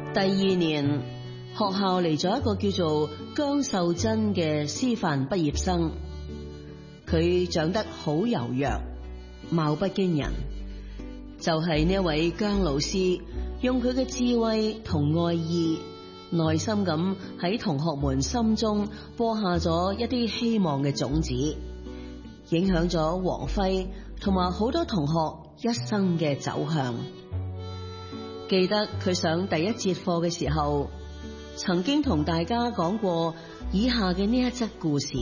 第2年，學校嚟咗一個叫做姜秀珍嘅師範畢業生，佢長得好柔弱，貌不驚人。就係呢一位姜老師，用佢嘅智慧同愛意，耐心咁喺同學們心中播下咗一啲希望嘅種子，影響咗王輝同埋好多同學一生嘅走向。記得佢上第1節課嘅時候，曾經同大家講過以下嘅呢一則故事。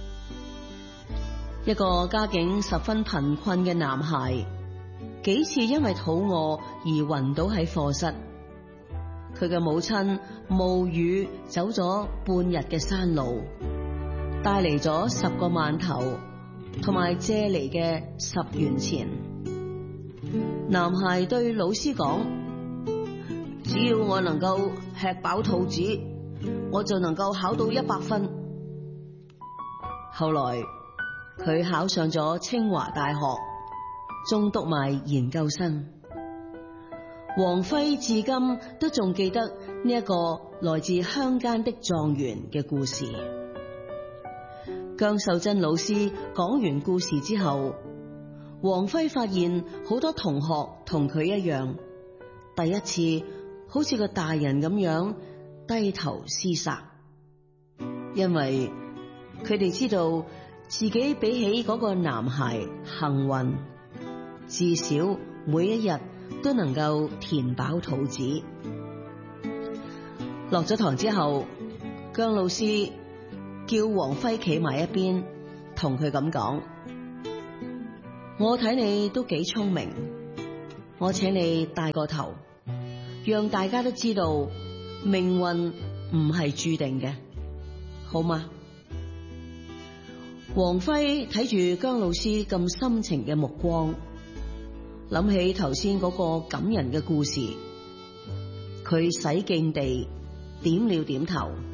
一個家境十分貧困嘅男孩，幾次因為肚餓而暈倒喺課室。佢嘅母親冒雨走咗半日嘅山路，帶嚟咗10個饅頭同埋借嚟嘅10元錢。男孩對老師講：只要我能夠吃飽肚子，我就能夠考到100分。後來佢考上咗清華大學，仲讀埋研究生。王輝至今都仲記得呢一個來自鄉間的狀元嘅故事。姜秀珍老師講完故事之後，王輝發現好多同學同佢一樣，第一次好似個大人咁樣低頭思索，因為佢哋知道自己比起嗰個男孩幸運，至少每一日都能夠填飽肚子。落咗堂之後，姜老師叫王輝企埋一邊，同佢咁講：我睇你都幾聰明，我請你帶個頭，讓大家都知道命運唔係注定嘅，好嗎？王輝睇住姜老師咁深情嘅目光，諗起頭先嗰個感人嘅故事，佢使勁地點了點頭。